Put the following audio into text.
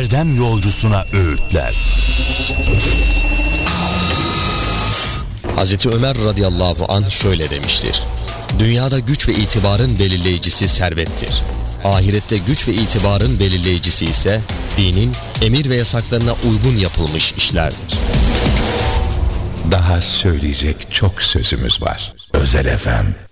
erdem yolcusuna öğütler. Hazreti Ömer radıyallahu anh şöyle demiştir: dünyada güç ve itibarın belirleyicisi servettir. Ahirette güç ve itibarın belirleyicisi ise dinin emir ve yasaklarına uygun yapılmış işlerdir. Daha söyleyecek çok sözümüz var. Özel FM.